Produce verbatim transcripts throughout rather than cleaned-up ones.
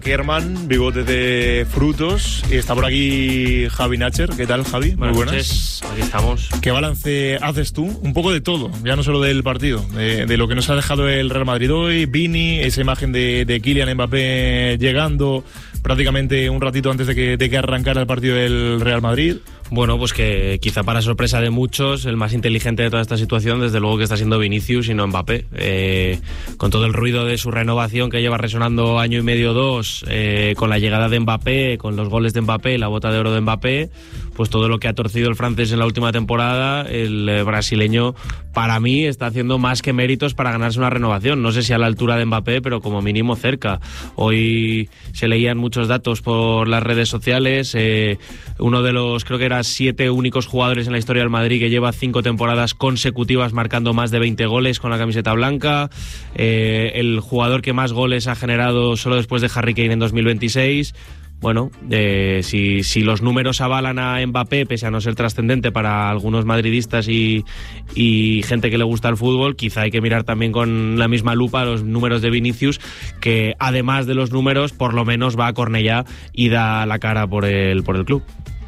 Kerman, bigote de frutos, y está por aquí Javi Nacher. ¿Qué tal, Javi? Buenas Muy buenas. Noches. Aquí estamos. ¿Qué balance haces tú? Un poco de todo, ya no solo del partido, de, de lo que nos ha dejado el Real Madrid hoy, Vini, esa imagen de, de Kylian Mbappé llegando prácticamente un ratito antes de que, de que arrancara el partido del Real Madrid. Bueno, pues que quizá para sorpresa de muchos, el más inteligente de toda esta situación, desde luego que está siendo Vinicius y no Mbappé. Eh, con todo el ruido de su renovación que lleva resonando año y medio, dos, eh, con la llegada de Mbappé, con los goles de Mbappé, la bota de oro de Mbappé, pues todo lo que ha torcido el francés en la última temporada, el eh, brasileño, para mí, está haciendo más que méritos para ganarse una renovación. No sé si a la altura de Mbappé, pero como mínimo cerca. Hoy se leían muchos datos por las redes sociales. Eh, uno de los, creo que era siete únicos jugadores en la historia del Madrid que lleva cinco temporadas consecutivas marcando más de veinte goles con la camiseta blanca. Eh, el jugador que más goles ha generado solo después de Harry Kane en dos mil veintiséis. Bueno, eh, si, si los números avalan a Mbappé, pese a no ser trascendente para algunos madridistas y, y gente que le gusta el fútbol, quizá hay que mirar también con la misma lupa los números de Vinicius, que además de los números, por lo menos va a Cornellá y da la cara por el, por el club.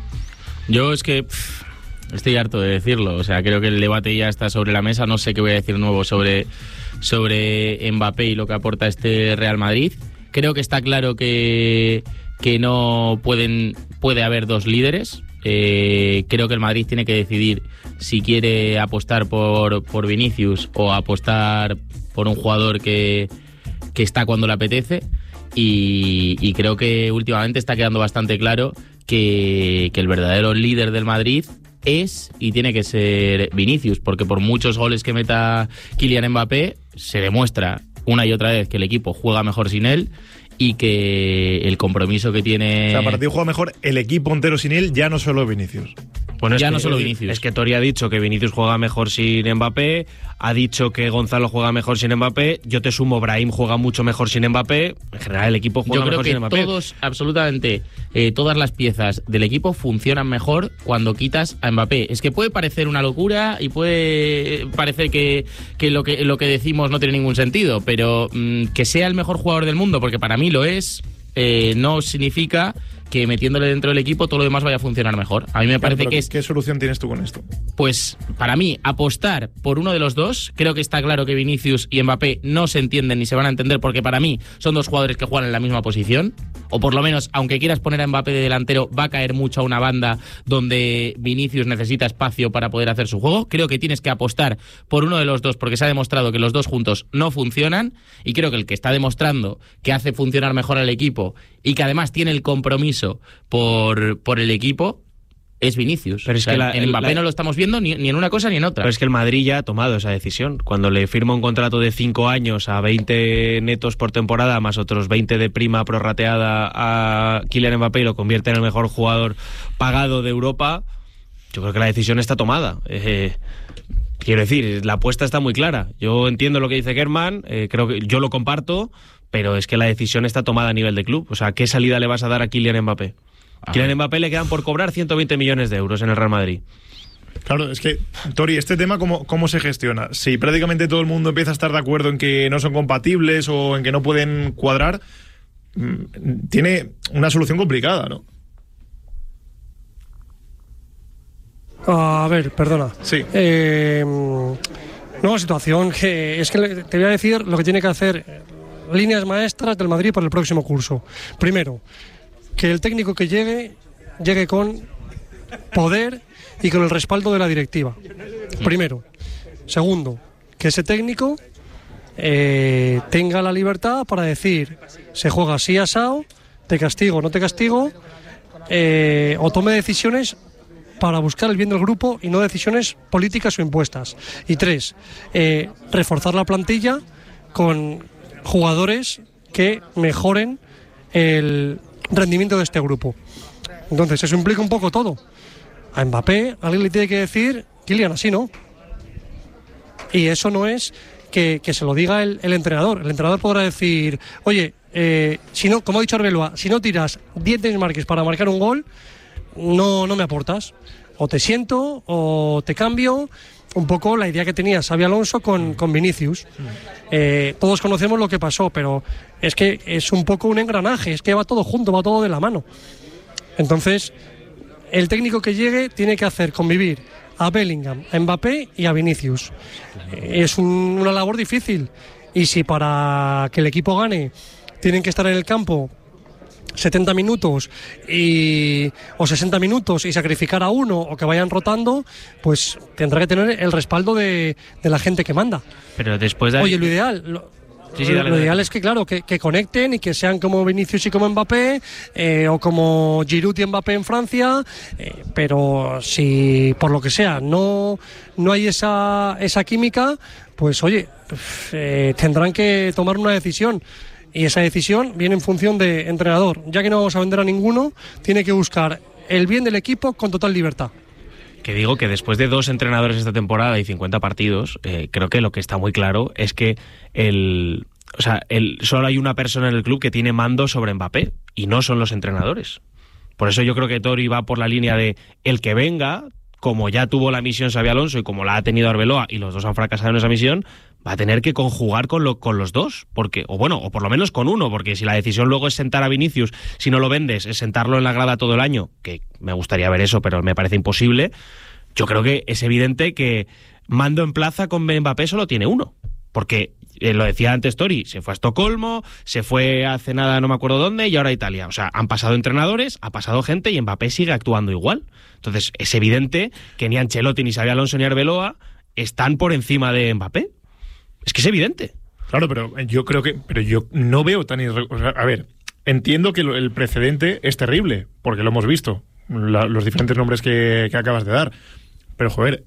Yo es que pff, estoy harto de decirlo, o sea, creo que el debate ya está sobre la mesa, no sé qué voy a decir nuevo sobre, sobre Mbappé y lo que aporta este Real Madrid. Creo que está claro que... que no pueden puede haber dos líderes. Eh, creo que el Madrid tiene que decidir si quiere apostar por, por Vinicius o apostar por un jugador que, que está cuando le apetece, y, y creo que últimamente está quedando bastante claro que, que el verdadero líder del Madrid es y tiene que ser Vinicius, porque por muchos goles que meta Kylian Mbappé, se demuestra una y otra vez que el equipo juega mejor sin él y que el compromiso que tiene... O sea, para ti juega mejor el equipo entero sin él, ya no solo Vinicius. Bueno, ya es que, no solo Vinicius. Es que Tori ha dicho que Vinicius juega mejor sin Mbappé, ha dicho que Gonzalo juega mejor sin Mbappé, yo te sumo, Brahim juega mucho mejor sin Mbappé, en general el equipo juega mejor sin Mbappé. Yo creo que todos, absolutamente, eh, todas las piezas del equipo funcionan mejor cuando quitas a Mbappé. Es que puede parecer una locura y puede parecer que, que, lo, que lo que decimos no tiene ningún sentido, pero mmm, que sea el mejor jugador del mundo, porque para mí lo es, eh, no significa que metiéndole dentro del equipo todo lo demás vaya a funcionar mejor. A mí me parece claro, que es... ¿Qué solución tienes tú con esto? Pues, para mí, apostar por uno de los dos. Creo que está claro que Vinicius y Mbappé no se entienden ni se van a entender, porque para mí son dos jugadores que juegan en la misma posición. O por lo menos, aunque quieras poner a Mbappé de delantero, va a caer mucho a una banda donde Vinicius necesita espacio para poder hacer su juego. Creo que tienes que apostar por uno de los dos, porque se ha demostrado que los dos juntos no funcionan. Y creo que el que está demostrando que hace funcionar mejor al equipo y que además tiene el compromiso por, por el equipo es Vinicius. Pero es, o sea, que la, en Mbappé la, no lo estamos viendo ni, ni en una cosa ni en otra. Pero es que el Madrid ya ha tomado esa decisión. Cuando le firma un contrato de cinco años a veinte netos por temporada, más otros veinte de prima prorrateada a Kylian Mbappé, y lo convierte en el mejor jugador pagado de Europa, yo creo que la decisión está tomada. Eh, quiero decir, la apuesta está muy clara. Yo entiendo lo que dice Kerman, eh, creo que yo lo comparto, pero es que la decisión está tomada a nivel de club. O sea, ¿qué salida le vas a dar a Kylian Mbappé? A Kylian Mbappé le quedan por cobrar ciento veinte millones de euros en el Real Madrid. Claro, es que, Tori, este tema, ¿cómo, cómo se gestiona? Si prácticamente todo el mundo empieza a estar de acuerdo en que no son compatibles o en que no pueden cuadrar, tiene una solución complicada, ¿no? A ver, perdona. Sí. Eh, nueva situación, que es que te voy a decir lo que tiene que hacer líneas maestras del Madrid para el próximo curso. Primero, que el técnico que llegue, llegue con poder y con el respaldo de la directiva. Primero. Segundo, que ese técnico eh, tenga la libertad para decir, se juega así asado, te castigo, no te castigo, eh, o tome decisiones para buscar el bien del grupo y no decisiones políticas o impuestas. Y tres, eh, reforzar la plantilla con jugadores que mejoren el rendimiento de este grupo. Entonces, eso implica un poco todo. A Mbappé alguien le tiene que decir, Kylian, así no. Y eso no es que, que se lo diga el, el entrenador. El entrenador podrá decir, oye, eh, si no, como ha dicho Arbeloa, si no tiras diez desmarques para marcar un gol, no, no me aportas. O te siento, o te cambio, un poco la idea que tenía Xabi Alonso con, con Vinicius. Eh, todos conocemos lo que pasó, pero es que es un poco un engranaje, es que va todo junto, va todo de la mano. Entonces, el técnico que llegue tiene que hacer convivir a Bellingham, a Mbappé y a Vinicius. Eh, es un, una labor difícil, y si para que el equipo gane tienen que estar en el campo setenta minutos y, o sesenta minutos y sacrificar a uno o que vayan rotando, pues tendrá que tener el respaldo de, de la gente que manda. Pero después de... Oye, lo ideal... Lo, Sí, sí, dale, lo dale. ideal es que, claro, que, que conecten y que sean como Vinicius y como Mbappé, eh, o como Giroud y Mbappé en Francia, eh, pero si por lo que sea no, no hay esa, esa química, pues oye, eh, tendrán que tomar una decisión. Y esa decisión viene en función de entrenador. Ya que no vamos a vender a ninguno, tiene que buscar el bien del equipo con total libertad. Que digo que después de dos entrenadores esta temporada y cincuenta partidos, eh, creo que lo que está muy claro es que el, o sea, el, solo hay una persona en el club que tiene mando sobre Mbappé, y no son los entrenadores. Por eso yo creo que Tori va por la línea de el que venga, como ya tuvo la misión Xabi Alonso y como la ha tenido Arbeloa, y los dos han fracasado en esa misión, va a tener que conjugar con, lo, con los dos, porque, o bueno, o por lo menos con uno, porque si la decisión luego es sentar a Vinicius, si no lo vendes, es sentarlo en la grada todo el año, que me gustaría ver eso, pero me parece imposible. Yo creo que es evidente que mando en plaza con Mbappé solo tiene uno, porque eh, lo decía antes Tori, se fue a Estocolmo, se fue hace nada no me acuerdo dónde, y ahora a Italia. O sea, han pasado entrenadores, ha pasado gente, y Mbappé sigue actuando igual. Entonces es evidente que ni Ancelotti, ni Xabi Alonso, ni Arbeloa están por encima de Mbappé. Es que es evidente. Claro, pero yo creo que... Pero yo no veo tan... Irre... O sea, a ver, entiendo que lo, el precedente es terrible, porque lo hemos visto, la, los diferentes nombres que, que acabas de dar. Pero, joder,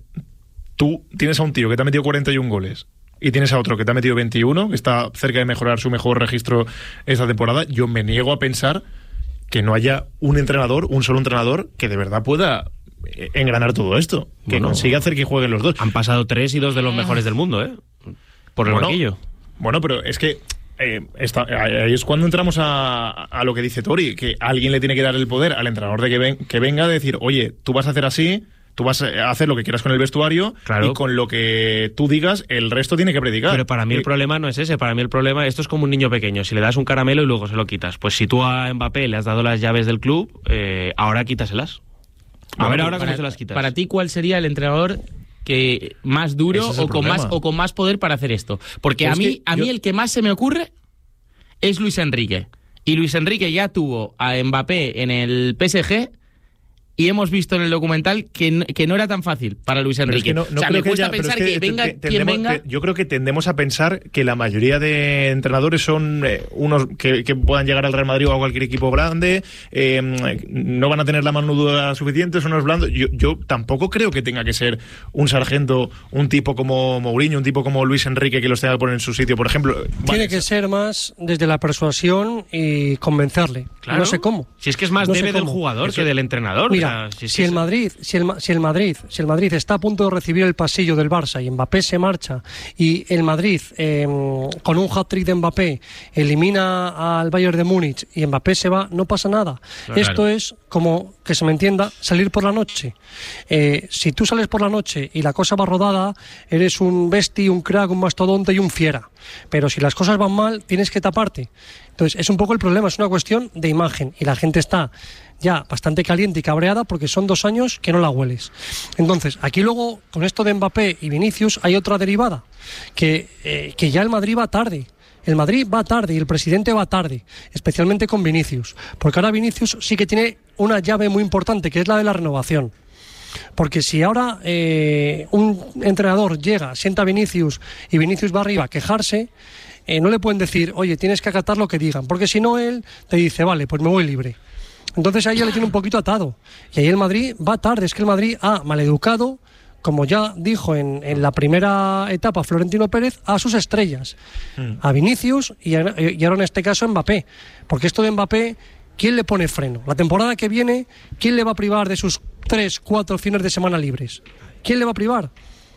tú tienes a un tío que te ha metido cuarenta y un goles y tienes a otro que te ha metido veintiuno, que está cerca de mejorar su mejor registro esta temporada. Yo me niego a pensar que no haya un entrenador, un solo entrenador, que de verdad pueda engranar todo esto, que Bueno, consiga hacer que jueguen los dos. Han pasado tres y dos de los mejores del mundo, ¿eh? Por el Bueno, banquillo. Bueno, pero es que eh, está, ahí es cuando entramos a, a lo que dice Tori, que alguien le tiene que dar el poder al entrenador de que, ven, que venga a decir, oye, tú vas a hacer así, tú vas a hacer lo que quieras con el vestuario, claro, y con lo que tú digas, el resto tiene que predicar. Pero para mí el problema no es ese, para mí el problema, esto es como un niño pequeño, si le das un caramelo y luego se lo quitas. Pues si tú a Mbappé le has dado las llaves del club, eh, ahora quítaselas. A Bueno, ver ahora para, cómo se las quitas. Para ti, ¿cuál sería el entrenador que más duro Ese es el o con problema. más o con más poder para hacer esto? Porque Pero a es mí que a yo- mí el que más se me ocurre es Luis Enrique. Y Luis Enrique ya tuvo a Mbappé en el P S G, y hemos visto en el documental que no, que no era tan fácil para Luis Pero es Enrique. que no- no o sea, creo me que cuesta haya- pero es pensar que, que venga te- te- quien tendemos- venga. te- yo creo que tendemos a pensar que la mayoría de entrenadores son eh, unos que, que puedan llegar al Real Madrid o a cualquier equipo grande, eh, no van a tener la mano dura suficiente, son unos blandos. Yo, yo tampoco creo que tenga que ser un sargento, un tipo como Mourinho, un tipo como Luis Enrique, que los tenga que poner en su sitio, por ejemplo. Tiene Vale, que ser más desde la persuasión y convencerle. Claro. No sé cómo. Si es que es más No sé debe del cómo. jugador Eso- que del entrenador. Mira, o sea, si, si el Madrid, si el, Ma- si el Madrid, si el Madrid está a punto de recibir el pasillo del Barça y Mbappé se marcha, y el Madrid eh, con un hat-trick de Mbappé elimina al Bayern de Múnich y Mbappé se va, no pasa nada. Claro. Esto es como, que se me entienda, salir por la noche. Eh, si tú sales por la noche y la cosa va rodada, eres un besti, un crack, un mastodonte y un fiera. Pero si las cosas van mal, tienes que taparte. Entonces, es un poco el problema, es una cuestión de imagen, y la gente está ya bastante caliente y cabreada porque son dos años que no la hueles. Entonces, aquí luego, con esto de Mbappé y Vinicius, hay otra derivada, que, eh, que ya el Madrid va tarde. El Madrid va tarde y el presidente va tarde, especialmente con Vinicius, porque ahora Vinicius sí que tiene una llave muy importante, que es la de la renovación. Porque si ahora eh, un entrenador llega, sienta a Vinicius y Vinicius va arriba a quejarse, eh, no le pueden decir, oye, tienes que acatar lo que digan, porque si no él te dice, vale, pues me voy libre. Entonces ahí ya le tiene un poquito atado. Y ahí el Madrid va tarde, es que el Madrid ha maleducado, como ya dijo en, en la primera etapa Florentino Pérez, a sus estrellas, a Vinicius y, a- y ahora en este caso a Mbappé. Porque esto de Mbappé, ¿quién le pone freno? La temporada que viene, ¿quién le va a privar de sus tres, cuatro fines de semana libres? ¿Quién le va a privar?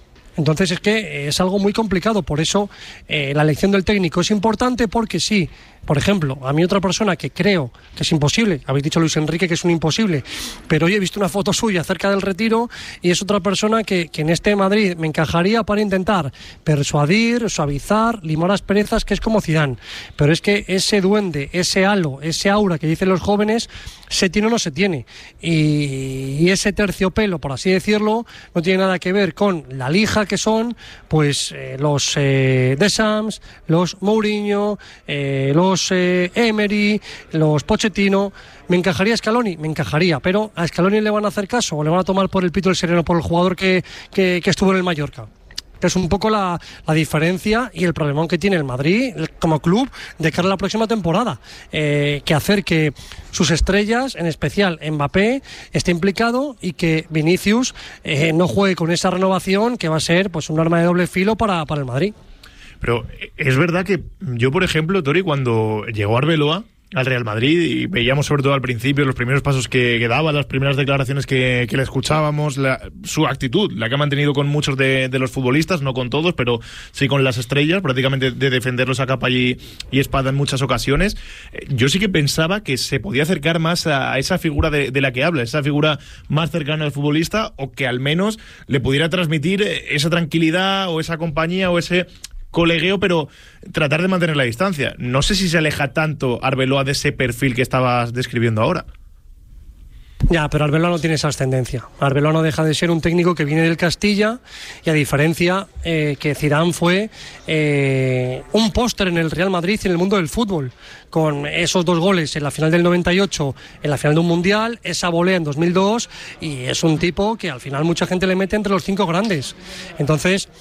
Entonces es que es algo muy complicado, por eso eh, la elección del técnico es importante, porque sí, Por ejemplo, a mí otra persona que creo que es imposible, habéis dicho Luis Enrique que es un imposible, pero hoy he visto una foto suya cerca del Retiro y es otra persona que, que en este Madrid me encajaría para intentar persuadir, suavizar, limar asperezas, que es como Zidane. Pero es que ese duende, ese halo, ese aura que dicen los jóvenes, se tiene o no se tiene. Y, y ese terciopelo, por así decirlo, no tiene nada que ver con la lija que son pues eh, los eh, Deschamps, los Mourinho, eh, los Eh, Emery, los Pochettino. ¿Me encajaría Scaloni? Me encajaría, pero ¿a Scaloni le van a hacer caso o le van a tomar por el pito el sereno por el jugador que, que, que estuvo en el Mallorca? Es un poco la, la diferencia y el problemón que tiene el Madrid como club de cara a la próxima temporada, eh, que hacer que sus estrellas, en especial Mbappé, esté implicado y que Vinicius eh, no juegue con esa renovación que va a ser pues un arma de doble filo para, para el Madrid. Pero es verdad que yo, por ejemplo, Tori, cuando llegó Arbeloa al Real Madrid y veíamos sobre todo al principio los primeros pasos que, que daba, las primeras declaraciones que, que le escuchábamos, la, su actitud, la que ha mantenido con muchos de, de los futbolistas, no con todos, pero sí con las estrellas, prácticamente de defenderlos a capa y, y espada en muchas ocasiones. Yo sí que pensaba que se podía acercar más a, a esa figura de, de la que habla, esa figura más cercana al futbolista, o que al menos le pudiera transmitir esa tranquilidad o esa compañía o ese colegueo, pero tratar de mantener la distancia. No sé si se aleja tanto Arbeloa de ese perfil que estabas describiendo ahora. Ya, pero Arbeloa no tiene esa ascendencia. Arbeloa no deja de ser un técnico que viene del Castilla y a diferencia eh, que Zidane fue eh, un póster en el Real Madrid y en el mundo del fútbol, con esos dos goles en la final del noventa y ocho, en la final de un Mundial, esa volea en dos mil dos, y es un tipo que al final mucha gente le mete entre los cinco grandes. Entonces,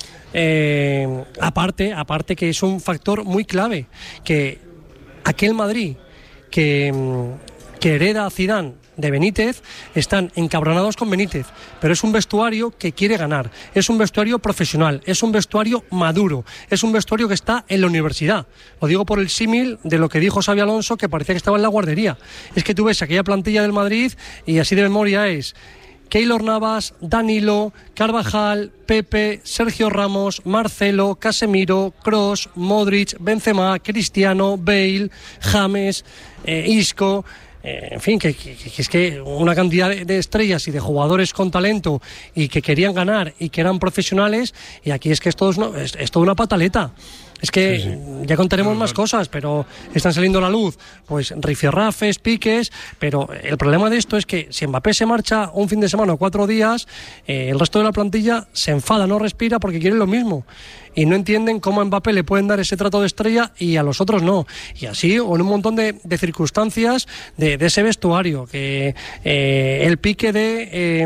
eh, aparte, aparte que es un factor muy clave, que aquel Madrid que, que hereda a Zidane de Benítez, están encabronados con Benítez, pero es un vestuario que quiere ganar, es un vestuario profesional, es un vestuario maduro, es un vestuario que está en la universidad. Lo digo por el símil de lo que dijo Xabi Alonso, que parecía que estaba en la guardería. Es que tú ves aquella plantilla del Madrid y así de memoria es Keylor Navas, Danilo, Carvajal, Pepe, Sergio Ramos, Marcelo, Casemiro, Kroos, Modric, Benzema, Cristiano, Bale, James, eh, Isco. Eh, en fin, que, que, que es que una cantidad de, de estrellas y de jugadores con talento y que querían ganar y que eran profesionales, y aquí es que esto es, no, es, es toda una pataleta. Es que sí, sí. Ya contaremos no, más no. cosas, pero están saliendo a la luz pues rifirrafes, piques, pero el problema de esto es que si Mbappé se marcha un fin de semana o cuatro días, eh, el resto de la plantilla se enfada, no respira porque quieren lo mismo y no entienden cómo a Mbappé le pueden dar ese trato de estrella y a los otros no, y así o en un montón de, de circunstancias de, de ese vestuario, que eh, el pique de eh,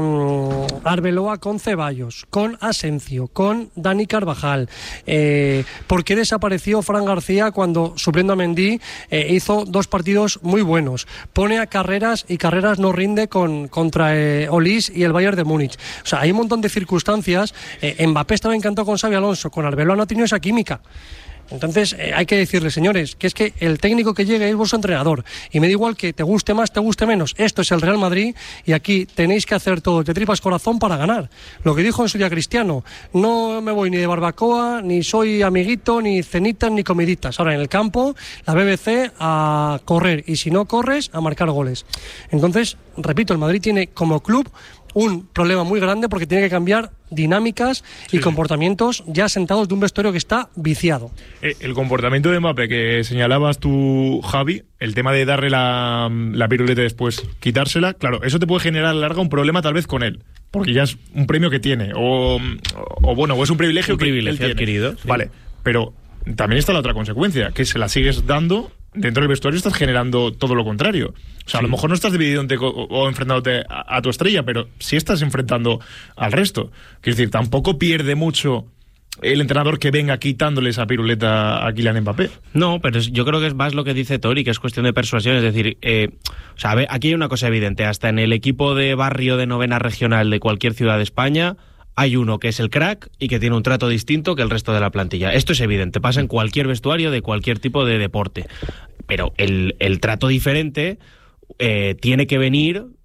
Arbeloa con Ceballos, con Asencio, con Dani Carvajal, eh, porque desapareció Fran García cuando, supliendo a Mendy, eh, hizo dos partidos muy buenos. Pone a Carreras y Carreras no rinde con, contra eh, Olís y el Bayern de Múnich. O sea, hay un montón de circunstancias. Eh, Mbappé estaba encantado con Xabi Alonso, con Arbeloa no ha tenido esa química. Entonces eh, hay que decirle, señores, que es que el técnico que llegue es vuestro entrenador y me da igual que te guste más, te guste menos. Esto es el Real Madrid y aquí tenéis que hacer todo de tripas corazón para ganar. Lo que dijo en su día Cristiano, no me voy ni de barbacoa, ni soy amiguito, ni cenitas, ni comiditas. Ahora en el campo, la B B C a correr y si no corres, a marcar goles. Entonces, repito, el Madrid tiene como club un problema muy grande porque tiene que cambiar dinámicas y sí, comportamientos ya sentados de un vestuario que está viciado. Eh, el comportamiento de Mbappé que señalabas tú, Javi, el tema de darle la, la piruleta y después quitársela, claro, eso te puede generar a la larga un problema tal vez con él, porque ya es un premio que tiene, o, o bueno, o es un privilegio un que privilegio él tiene. adquirido. Sí. Vale, pero también está la otra consecuencia, que se la sigues dando dentro del vestuario, estás generando todo lo contrario. O sea, sí, a lo mejor no estás dividido o, o enfrentándote a, a tu estrella, pero sí estás enfrentando al resto. Quiero decir, tampoco pierde mucho el entrenador que venga quitándole esa piruleta a Kylian Mbappé. No, pero yo creo que es más lo que dice Tori, que es cuestión de persuasión. Es decir, eh, o sea, aquí hay una cosa evidente. Hasta en el equipo de barrio de novena regional de cualquier ciudad de España hay uno que es el crack y que tiene un trato distinto que el resto de la plantilla. Esto es evidente, pasa en cualquier vestuario de cualquier tipo de deporte. Pero el, el trato diferente eh, tiene que venir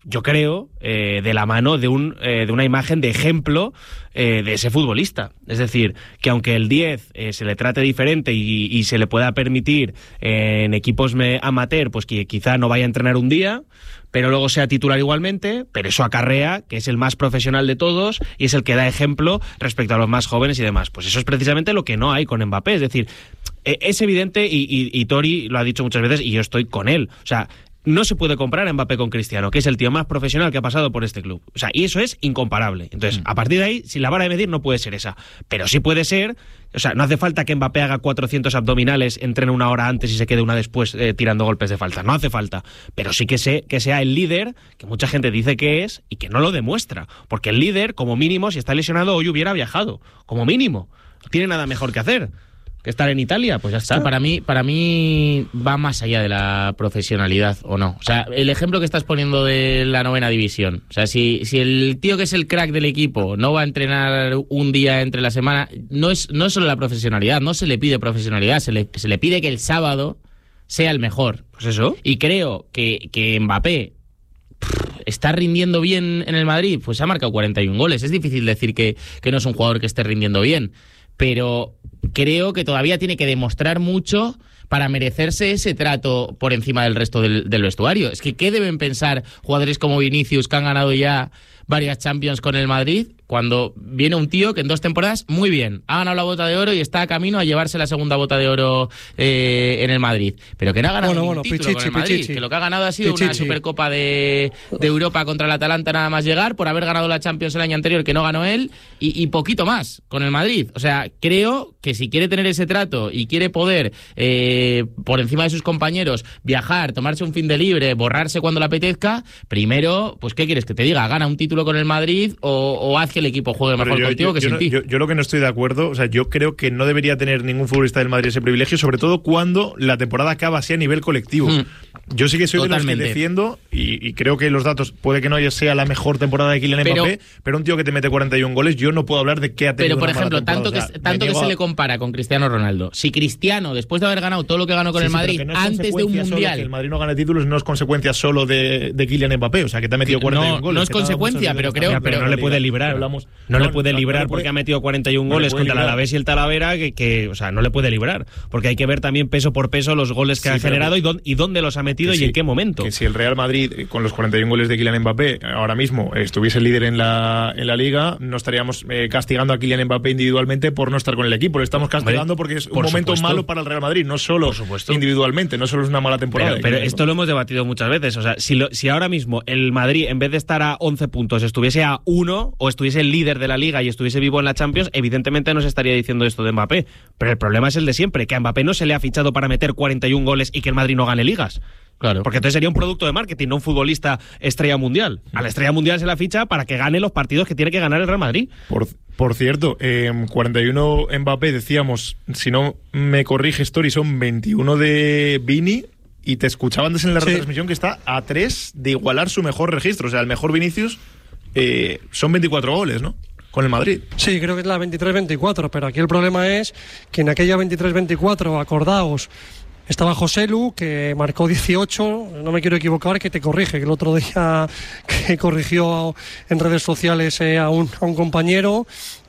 yo creo, eh, de la mano de, un, eh, de una imagen de ejemplo eh, de ese futbolista. Es decir, que aunque el diez eh, se le trate diferente y, y se le pueda permitir eh, en equipos me, amateur, pues que quizá no vaya a entrenar un día, pero luego sea titular igualmente, pero eso acarrea que es el más profesional de todos y es el que da ejemplo respecto a los más jóvenes y demás. Pues eso es precisamente lo que no hay con Mbappé. Es decir, eh, es evidente, y, y, y Tori lo ha dicho muchas veces, y yo estoy con él. O sea, no se puede comparar a Mbappé con Cristiano, que es el tío más profesional que ha pasado por este club. O sea, y eso es incomparable. Entonces, a partir de ahí, si la vara de medir no puede ser esa. Pero sí puede ser, o sea, no hace falta que Mbappé haga cuatrocientos abdominales, entrene una hora antes y se quede una después eh, tirando golpes de falta. No hace falta. Pero sí que, sé, que sea el líder, que mucha gente dice que es, y que no lo demuestra. Porque el líder, como mínimo, si está lesionado, hoy hubiera viajado. Como mínimo. No tiene nada mejor que hacer que estar en Italia, pues ya está. Para mí, para mí va más allá de la profesionalidad, ¿o no? O sea, el ejemplo que estás poniendo de la novena división. O sea, si, si el tío que es el crack del equipo no va a entrenar un día entre la semana, no es, no es solo la profesionalidad, no se le pide profesionalidad, se le, se le pide que el sábado sea el mejor. Pues eso. Y creo que, que Mbappé pff, está rindiendo bien en el Madrid, pues ha marcado cuarenta y un goles. Es difícil decir que, que no es un jugador que esté rindiendo bien, pero creo que todavía tiene que demostrar mucho para merecerse ese trato por encima del resto del, del vestuario. Es que, ¿qué deben pensar jugadores como Vinicius, que han ganado ya varias Champions con el Madrid, cuando viene un tío que en dos temporadas, muy bien, ha ganado la Bota de Oro y está a camino a llevarse la segunda Bota de Oro eh, en el Madrid? Pero que no ha ganado bueno, ningún bueno, título Pichichi, con el Madrid, Pichichi. que lo que ha ganado ha sido Pichichi. una Supercopa de, de Europa contra el Atalanta nada más llegar, por haber ganado la Champions el año anterior, que no ganó él, y, y poquito más con el Madrid. O sea, creo que si quiere tener ese trato y quiere poder, eh, por encima de sus compañeros, viajar, tomarse un fin de libre, borrarse cuando le apetezca, primero, pues ¿qué quieres que te diga? Gana un título con el Madrid o, o haz que el equipo juegue mejor yo, contigo yo, que yo sin no, ti. Yo, yo lo que no estoy de acuerdo, o sea, yo creo que no debería tener ningún futbolista del Madrid ese privilegio, sobre todo cuando la temporada acaba así a nivel colectivo. Mm. Yo sí que soy Totalmente. de los que defiendo, y, y creo que los datos, puede que no sea la mejor temporada de Kylian pero, Mbappé, pero un tío que te mete cuarenta y un goles, yo no puedo hablar de qué ha tenido. Pero, por una ejemplo, mala tanto que, o sea, tanto que se a... le compara con Cristiano Ronaldo. Si Cristiano, después de haber ganado todo lo que ganó con sí, el sí, Madrid, no antes de un Mundial... Que el Madrid no gane títulos no es consecuencia solo de, de Kylian Mbappé, o sea, que te ha metido cuarenta y un no, goles. No es consecuencia, pero creo... Ya, pero no le puede librar. Hablamos, no, no le puede no, librar no, porque puede, ha metido cuarenta y un goles no contra librar. el Alavés y el Talavera, que, que, o sea, no le puede librar. Porque hay que ver también peso por peso los goles que sí, ha generado que, y, dónde, y dónde los ha metido y sí, en qué momento. Que si el Real Madrid, con los cuarenta y un goles de Kylian Mbappé, ahora mismo estuviese líder en la, en la Liga, no estaríamos eh, castigando a Kylian Mbappé individualmente por no estar con el equipo. Le estamos castigando Hombre, porque es un momento supuesto. malo para el Real Madrid, no solo individualmente, no solo es una mala temporada. Pero, pero esto lo hemos debatido muchas veces. O sea, si, lo, si ahora mismo el Madrid, en vez de estar a once puntos, estuviese a uno o estuviese el líder de la Liga y estuviese vivo en la Champions, evidentemente no se estaría diciendo esto de Mbappé. Pero el problema es el de siempre, que a Mbappé no se le ha fichado para meter cuarenta y un goles y que el Madrid no gane ligas. Claro. Porque entonces sería un producto de marketing, no un futbolista estrella mundial. A la estrella mundial se la ficha para que gane los partidos que tiene que ganar el Real Madrid. Por, por cierto, eh, cuarenta y uno Mbappé, decíamos, si no me corriges, Tori, son veintiuno de Vini. Y te escuchaba antes en la sí. retransmisión que está a tres de igualar su mejor registro. O sea, el mejor Vinicius eh, son veinticuatro goles, ¿no? Con el Madrid. Sí, creo que es la veintitrés veinticuatro, pero aquí el problema es que en aquella veintitrés veinticuatro, acordaos, estaba Joselu, que marcó dieciocho, no me quiero equivocar, que te corrige, que el otro día que corrigió en redes sociales eh, a, un, a un compañero.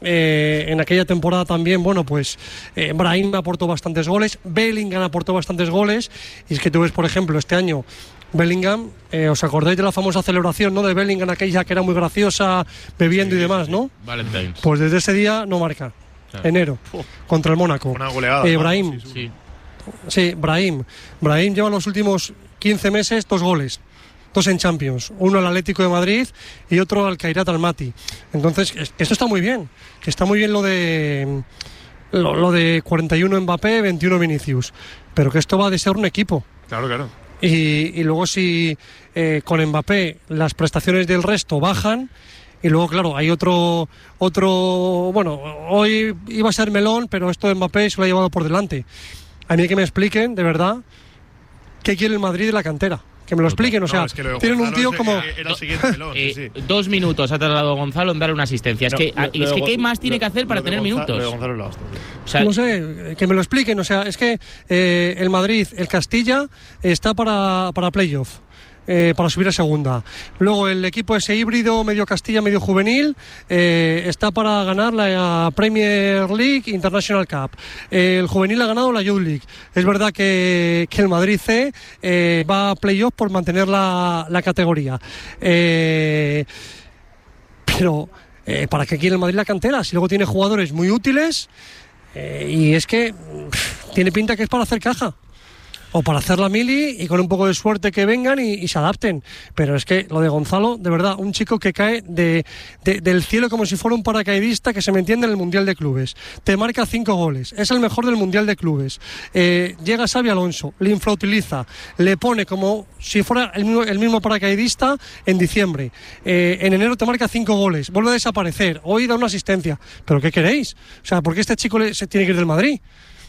Eh, en aquella temporada también, bueno, pues eh, Brahim aportó bastantes goles, Bellingham aportó bastantes goles, y es que tú ves, por ejemplo, este año Bellingham, eh, ¿os acordáis de la famosa celebración, ¿no? De Bellingham, aquella que era muy graciosa, bebiendo sí, y demás, sí, ¿no? Valentine's. Pues desde ese día no marca. Claro. Enero, oh. contra el Mónaco. Una goleada. Eh, Brahim. Sí, sí. Sí, Brahim. Brahim lleva los últimos quince meses dos goles. Dos en Champions. Uno al Atlético de Madrid y otro al Khairat Almaty. Entonces, esto está muy bien. Que está muy bien lo de lo, lo de cuarenta y uno Mbappé, veintiuno Vinicius. Pero que esto va de ser un equipo. Claro, claro. Y, y luego si eh, con Mbappé las prestaciones del resto bajan. Y luego, claro, hay otro, otro... Bueno, hoy iba a ser melón, pero esto de Mbappé se lo ha llevado por delante. A mí que me expliquen, de verdad, qué quiere el Madrid de la cantera. Que me lo expliquen, o sea, no, es que tienen un tío como... Era el siguiente melón, eh, sí, sí. Dos minutos ha tardado Gonzalo en dar una asistencia. Es no, que, lo, es lo, que ¿qué lo, más tiene lo, que hacer para tener Gonzalo, minutos? Lo Gonzalo lo basta, o sea, no sé, que me lo expliquen. O sea, es que eh, el Madrid, el Castilla, está para, para playoff. eh, para subir a segunda. Luego el equipo ese híbrido, medio Castilla, medio juvenil, eh, está para ganar la Premier League, International Cup. Eh, el juvenil ha ganado la Youth League. Es verdad que, que el Madrid C eh, va a playoff por mantener la, la categoría. Eh, pero eh, ¿para qué quiere el Madrid la cantera? Si luego tiene jugadores muy útiles eh, y es que pff, tiene pinta que es para hacer caja. O para hacer la mili y con un poco de suerte que vengan y, y se adapten. Pero es que lo de Gonzalo, de verdad, un chico que cae de, de, del cielo como si fuera un paracaidista que se me entiende en el Mundial de Clubes. Te marca cinco goles, es el mejor del Mundial de Clubes. Eh, llega Xabi Alonso, le infrautiliza, le pone como si fuera el mismo, el mismo paracaidista en diciembre. Eh, en enero te marca cinco goles, vuelve a desaparecer, hoy da una asistencia. ¿Pero qué queréis? O sea, ¿por qué este chico le, se tiene que ir del Madrid?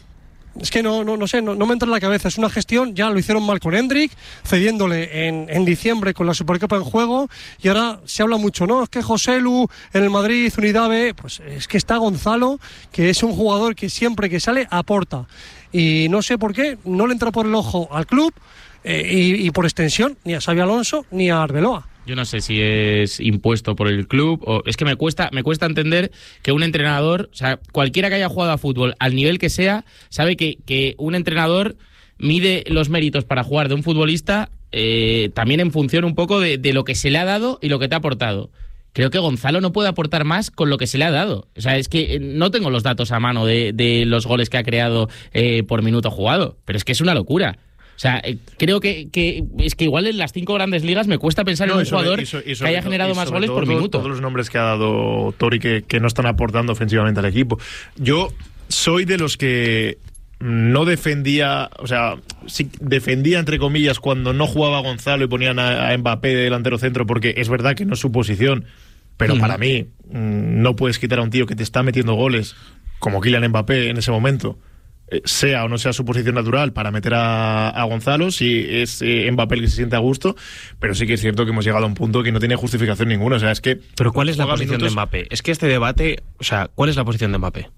Es que no, no, no sé, no, no me entra en la cabeza. Es una gestión, ya lo hicieron mal con Hendrik, cediéndole en, en diciembre con la Supercopa en juego, y ahora se habla mucho, ¿no? Es que Joselu en el Madrid, Unidad B, pues es que está Gonzalo, que es un jugador que siempre que sale aporta. Y no sé por qué, no le entra por el ojo al club eh, y, y por extensión, ni a Xabi Alonso ni a Arbeloa. Yo no sé si es impuesto por el club o es que me cuesta me cuesta entender que un entrenador, o sea, cualquiera que haya jugado a fútbol al nivel que sea, sabe que, que un entrenador mide los méritos para jugar de un futbolista eh, también en función un poco de, de lo que se le ha dado y lo que te ha aportado. Creo que Gonzalo no puede aportar más con lo que se le ha dado. O sea, es que no tengo los datos a mano de, de los goles que ha creado eh, por minuto jugado, pero es que es una locura. O sea, creo que, que es que igual en las cinco grandes ligas me cuesta pensar no, en un sobre, jugador y so, y que haya generado más goles todo, por minuto. Todos los nombres que ha dado Tori que, que no están aportando ofensivamente al equipo. Yo soy de los que no defendía, o sea, sí defendía entre comillas cuando no jugaba Gonzalo y ponían a, a Mbappé de delantero centro, porque es verdad que no es su posición, pero uh-huh. para mí no puedes quitar a un tío que te está metiendo goles como Kylian Mbappé en ese momento, sea o no sea su posición natural, para meter a, a Gonzalo, si es eh, Mbappé el que se siente a gusto, pero sí que es cierto que hemos llegado a un punto que no tiene justificación ninguna. O sea, es que... Pero ¿cuál es la posición minutos... de Mbappé? Es que este debate, o sea, ¿cuál es la posición de Mbappé?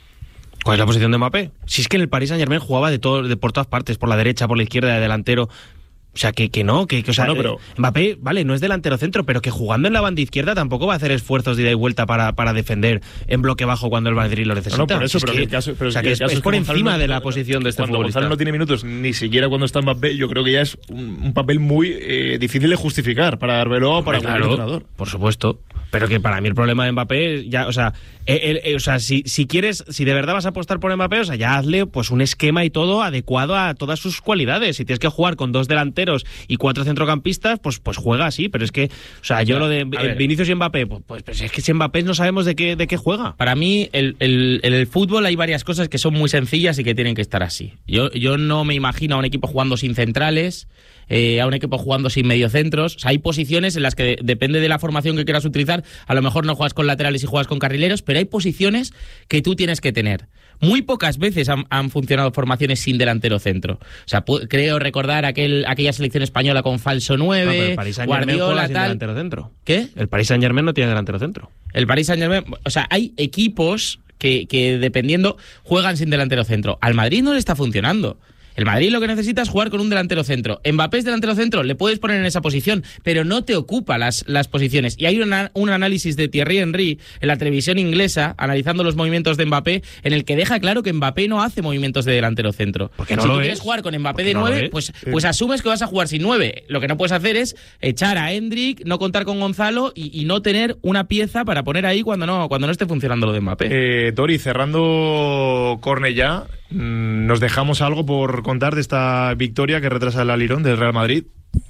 ¿Cuál es la posición de Mbappé? Si es que en el Paris Saint-Germain jugaba de todo, de por todas partes, por la derecha, por la izquierda, de delantero. O sea, que, que no, que, que o sea, bueno, pero... Mbappé, vale, no es delantero centro, pero que jugando en la banda izquierda tampoco va a hacer esfuerzos de ida y vuelta para, para defender en bloque bajo cuando el Madrid lo necesita. No, no por eso, es pero que, el caso, pero o sea, que es, es por encima no, de la posición de este cuando futbolista. Gonzalo no tiene minutos, ni siquiera cuando está Mbappé, yo creo que ya es un, un papel muy eh, difícil de justificar para Arbeloa o para claro, cualquier entrenador. Por supuesto. Pero que para mí el problema de Mbappé, ya, o sea, el, el, o sea, si, si quieres, si de verdad vas a apostar por Mbappé, o sea, ya hazle pues un esquema y todo adecuado a todas sus cualidades. Si tienes que jugar con dos delanteros y cuatro centrocampistas, pues, pues juega así. Pero es que, o sea, yo lo de Vinicius y Mbappé, pues, pues, pues es que si Mbappé no sabemos de qué, de qué juega. Para mí, el, el, en el fútbol hay varias cosas que son muy sencillas y que tienen que estar así. Yo, yo no me imagino a un equipo jugando sin centrales, Eh, a un equipo jugando sin mediocentros. O sea, hay posiciones en las que de, depende de la formación que quieras utilizar, a lo mejor no juegas con laterales y juegas con carrileros, pero hay posiciones que tú tienes que tener. Muy pocas veces han, han funcionado formaciones sin delantero centro. O sea, pu- creo recordar aquel, aquella selección española con falso nueve, no, Guardiola, sin tal. Delantero centro. ¿Qué? El Paris Saint-Germain no tiene delantero centro. El Paris Saint-Germain, o sea, hay equipos que, que dependiendo juegan sin delantero centro. Al Madrid no le está funcionando. El Madrid lo que necesita es jugar con un delantero centro. Mbappé es delantero centro, le puedes poner en esa posición, pero no te ocupa las, las posiciones. Y hay una, un análisis de Thierry Henry en la televisión inglesa, analizando los movimientos de Mbappé, en el que deja claro que Mbappé no hace movimientos de delantero centro. Porque no si lo tú es. quieres jugar con Mbappé Porque de no nueve, pues, pues asumes que vas a jugar sin nueve. Lo que no puedes hacer es echar a Hendrik, no contar con Gonzalo y, y no tener una pieza para poner ahí cuando no, cuando no esté funcionando lo de Mbappé. Eh, Tori, cerrando Cornellá, ¿nos dejamos algo por contar de esta victoria que retrasa el Alirón del Real Madrid?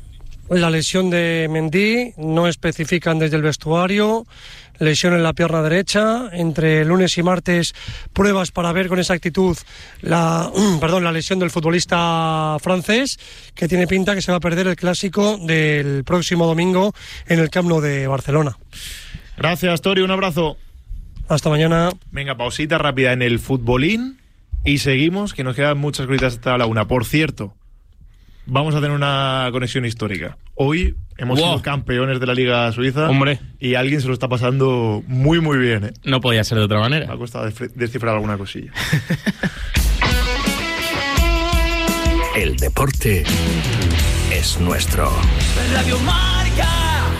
La lesión de Mendy, no especifican desde el vestuario, lesión en la pierna derecha, entre lunes y martes pruebas para ver con exactitud la, perdón, la lesión del futbolista francés, que tiene pinta que se va a perder el clásico del próximo domingo en el Camp Nou de Barcelona. Gracias, Tori, un abrazo. Hasta mañana. Venga, pausita rápida en el futbolín y seguimos, que nos quedan muchas cositas hasta la una. Por cierto, vamos a tener una conexión histórica. Hoy hemos wow. sido campeones de la Liga Suiza. Hombre. Y alguien se lo está pasando muy, muy bien, ¿eh? No podía ser de otra manera. Me ha costado descifrar alguna cosilla. El deporte es nuestro. Radio Marca.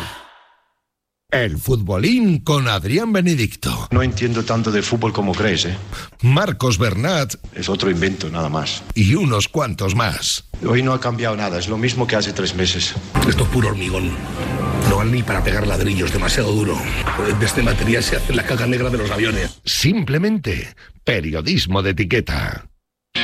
El futbolín con Adrián Benedicto. No entiendo tanto de fútbol como crees, ¿eh? Marcos Bernat. Es otro invento, nada más. Y unos cuantos más. Hoy no ha cambiado nada, es lo mismo que hace tres meses. Esto es puro hormigón. No vale ni para pegar ladrillos, demasiado duro. De este material se hace la caja negra de los aviones. Simplemente periodismo de etiqueta.